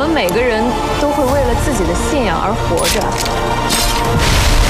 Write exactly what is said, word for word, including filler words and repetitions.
们每个人都会为了自己的信仰而活着。